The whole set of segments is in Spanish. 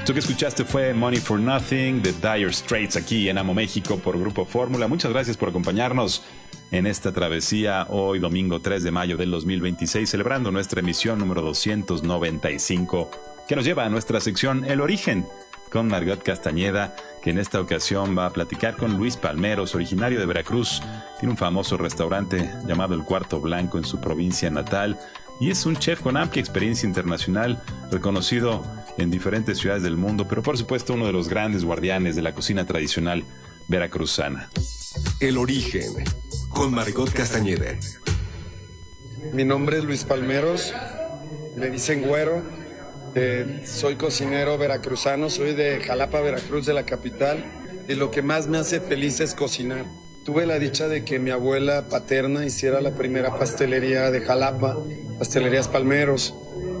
Esto que escuchaste fue Money for Nothing de Dire Straits aquí en Amo México por Grupo Fórmula. Muchas gracias por acompañarnos en esta travesía hoy domingo 3 de mayo del 2026, celebrando nuestra emisión número 295, que nos lleva a nuestra sección El Origen, con Margot Castañeda, que en esta ocasión va a platicar con Luis Palmeros, originario de Veracruz. Tiene un famoso restaurante llamado El Cuarto Blanco en su provincia natal y es un chef con amplia experiencia internacional, reconocido en diferentes ciudades del mundo, pero por supuesto uno de los grandes guardianes de la cocina tradicional veracruzana. El Origen, con Margot Castañeda. Mi nombre es Luis Palmeros, me dicen Güero. Soy cocinero veracruzano, soy de Jalapa, Veracruz, de la capital, y lo que más me hace feliz es cocinar. Tuve la dicha de que mi abuela paterna hiciera la primera pastelería de Jalapa, Pastelerías Palmeros,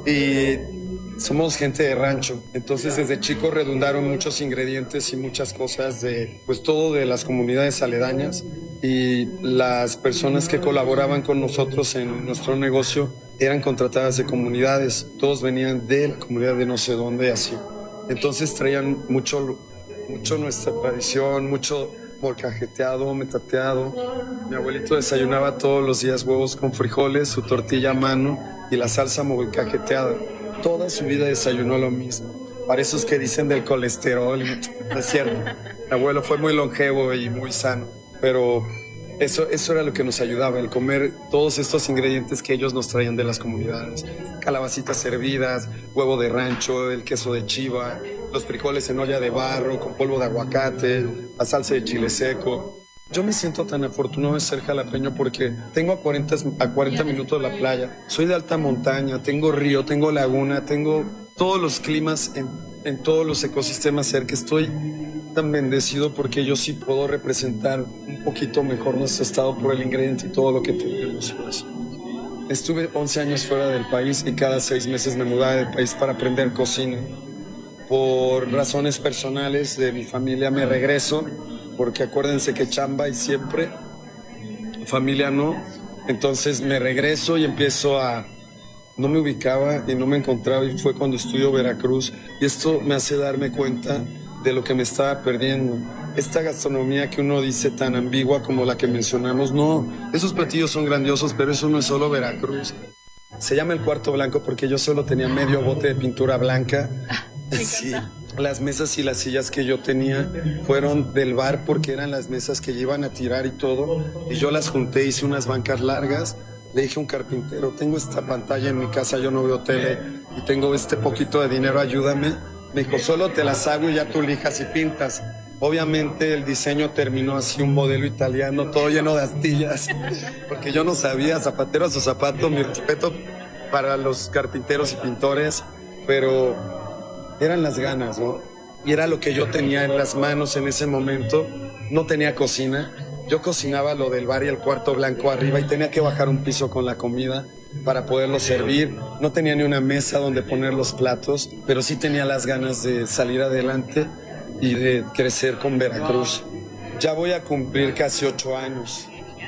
y somos gente de rancho, entonces desde chico redundaron muchos ingredientes y muchas cosas de, pues todo de las comunidades aledañas, y las personas que colaboraban con nosotros en nuestro negocio eran contratadas de comunidades, todos venían de la comunidad de no sé dónde, así. Entonces traían mucho nuestra tradición, mucho molcajeteado, metateado. Mi abuelito desayunaba todos los días huevos con frijoles, su tortilla a mano y la salsa molcajeteada. Toda su vida desayunó lo mismo. Para esos que dicen del colesterol, no es cierto. Mi abuelo fue muy longevo y muy sano, pero eso era lo que nos ayudaba, el comer todos estos ingredientes que ellos nos traían de las comunidades. Calabacitas hervidas, huevo de rancho, el queso de chiva, los frijoles en olla de barro con polvo de aguacate, la salsa de chile seco. Yo me siento tan afortunado de ser jalapeño porque tengo a 40 minutos de la playa. Soy de alta montaña, tengo río, tengo laguna, tengo todos los climas en todos los ecosistemas cerca. Estoy tan bendecido porque yo sí puedo representar un poquito mejor nuestro estado por el ingrediente y todo lo que tenemos. Estuve 11 años fuera del país y cada 6 meses me mudaba del país para aprender cocina. Por razones personales de mi familia me regreso, porque acuérdense que chamba y siempre, familia no. Entonces me regreso y empiezo a... No me ubicaba y no me encontraba, y fue cuando estudio Veracruz, y esto me hace darme cuenta de lo que me estaba perdiendo. Esta gastronomía que uno dice tan ambigua como la que mencionamos, no, esos platillos son grandiosos, pero eso no es solo Veracruz. Se llama El Cuarto Blanco porque yo solo tenía medio bote de pintura blanca. Sí, las mesas y las sillas que yo tenía fueron del bar porque eran las mesas que iban a tirar y todo, y yo las junté, hice unas bancas largas. Le dije a un carpintero, tengo esta pantalla en mi casa, yo no veo tele y tengo este poquito de dinero, ayúdame. Me dijo, solo te las hago y ya tú lijas y pintas. Obviamente el diseño terminó así, un modelo italiano, todo lleno de astillas, porque yo no sabía, zapatero a su zapato, mi respeto para los carpinteros y pintores, pero eran las ganas, ¿no? Y era lo que yo tenía en las manos en ese momento. No tenía cocina. Yo cocinaba lo del bar y el cuarto blanco arriba y tenía que bajar un piso con la comida para poderlo servir. No tenía ni una mesa donde poner los platos, pero sí tenía las ganas de salir adelante y de crecer con Veracruz. Ya voy a cumplir casi 8 años.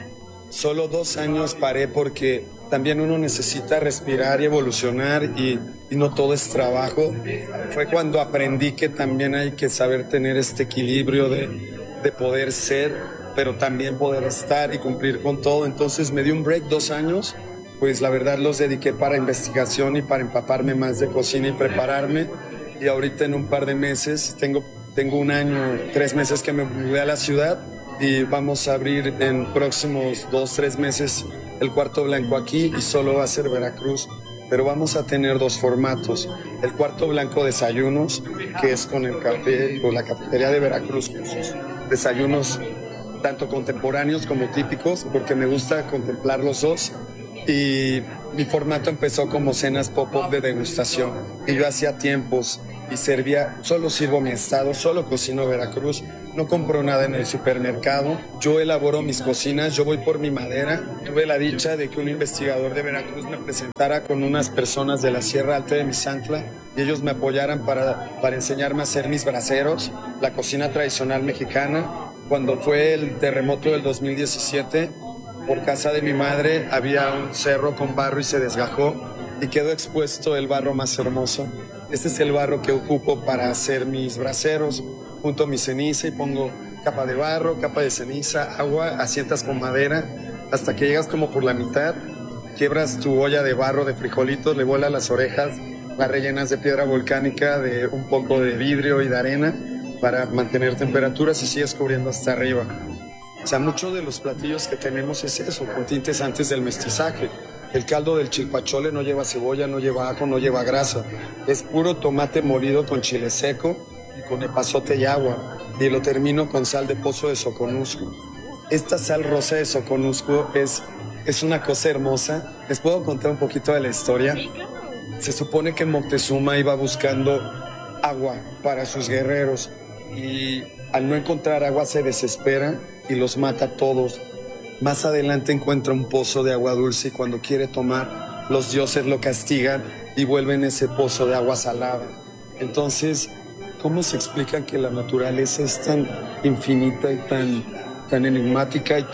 Solo 2 años paré porque también uno necesita respirar y evolucionar y no todo es trabajo. Fue cuando aprendí que también hay que saber tener este equilibrio de poder ser, pero también poder estar y cumplir con todo. Entonces me di un break 2 años, pues la verdad los dediqué para investigación y para empaparme más de cocina y prepararme. Y ahorita en un par de meses, tengo 1 año, 3 meses que me mudé a la ciudad y vamos a abrir en próximos 2-3 meses el Cuarto Blanco aquí y solo va a ser Veracruz. Pero vamos a tener 2 formatos. El Cuarto Blanco Desayunos, que es con el café o la cafetería de Veracruz, con sus desayunos tanto contemporáneos como típicos, porque me gusta contemplar los dos. Y mi formato empezó como cenas pop-up de degustación. Y yo hacía tiempos y servía, solo sirvo mi estado, solo cocino Veracruz, no compro nada en el supermercado, yo elaboro mis cocinas, yo voy por mi madera. Tuve la dicha de que un investigador de Veracruz me presentara con unas personas de la Sierra Alta de Misantla y ellos me apoyaran para enseñarme a hacer mis braseros, la cocina tradicional mexicana. Cuando fue el terremoto del 2017, por casa de mi madre había un cerro con barro y se desgajó y quedó expuesto el barro más hermoso. Este es el barro que ocupo para hacer mis braseros. Junto mi ceniza y pongo capa de barro, capa de ceniza, agua, asientas con madera, hasta que llegas como por la mitad, quiebras tu olla de barro de frijolitos, le vuelas las orejas, las rellenas de piedra volcánica, de un poco de vidrio y de arena para mantener temperaturas y sigues cubriendo hasta arriba. O sea, muchos de los platillos que tenemos es eso, con tintes antes del mestizaje. El caldo del chilpachole no lleva cebolla, no lleva ajo, no lleva grasa. Es puro tomate molido con chile seco y con epazote y agua. Y lo termino con sal de pozo de Soconusco. Esta sal rosa de Soconusco es una cosa hermosa. ¿Les puedo contar un poquito de la historia? Sí, claro. Se supone que Moctezuma iba buscando agua para sus guerreros y al no encontrar agua se desespera y los mata a todos. Más adelante encuentra un pozo de agua dulce y cuando quiere tomar, los dioses lo castigan y vuelven ese pozo de agua salada. Entonces, ¿cómo se explica que la naturaleza es tan infinita y tan enigmática y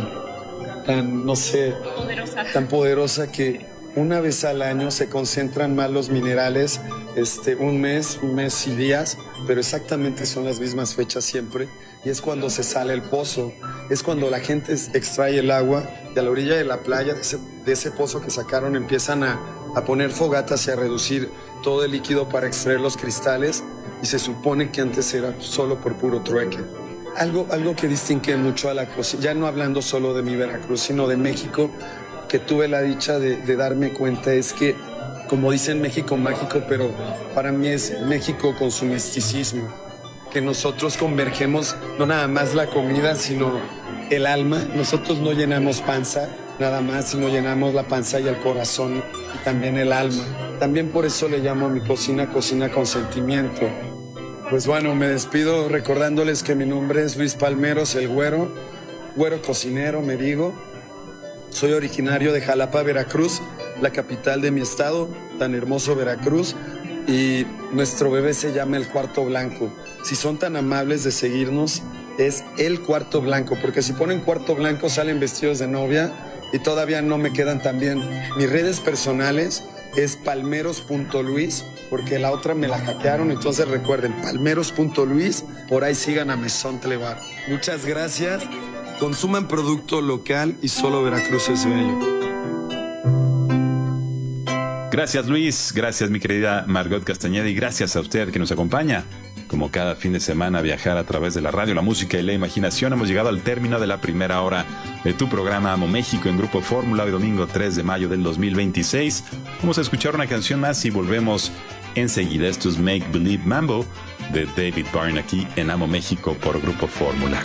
tan, no sé, tan poderosa que una vez al año se concentran más los minerales, un mes y días, pero exactamente son las mismas fechas siempre, y es cuando se sale el pozo, es cuando la gente extrae el agua de a la orilla de la playa, de ese pozo que sacaron, empiezan a poner fogatas y a reducir todo el líquido para extraer los cristales, y se supone que antes era solo por puro trueque. Algo que distingue mucho a la cocina, ya no hablando solo de mi Veracruz, sino de México, que tuve la dicha de darme cuenta es que, como dicen México mágico, pero para mí es México con su misticismo, que nosotros convergemos no nada más la comida, sino el alma. Nosotros no llenamos panza nada más, sino llenamos la panza y el corazón y también el alma. También por eso le llamo a mi cocina con sentimiento. Pues bueno, me despido recordándoles que mi nombre es Luis Palmeros, el güero cocinero, me digo. Soy originario de Jalapa, Veracruz, la capital de mi estado, tan hermoso Veracruz, y nuestro bebé se llama El Cuarto Blanco. Si son tan amables de seguirnos, es El Cuarto Blanco, porque si ponen Cuarto Blanco salen vestidos de novia y todavía no me quedan tan bien. Mis redes personales es palmeros.luis, porque la otra me la hackearon, entonces recuerden, palmeros.luis, por ahí sigan a Maison Clevar. Muchas gracias. Consuman producto local y solo Veracruz es bello. Gracias, Luis. Gracias, mi querida Margot Castañeda. Y gracias a usted que nos acompaña. Como cada fin de semana, viajar a través de la radio, la música y la imaginación. Hemos llegado al término de la primera hora de tu programa Amo México en Grupo Fórmula, hoy domingo 3 de mayo del 2026. Vamos a escuchar una canción más y volvemos enseguida. Esto es Make Believe Mambo de David Byrne aquí en Amo México por Grupo Fórmula.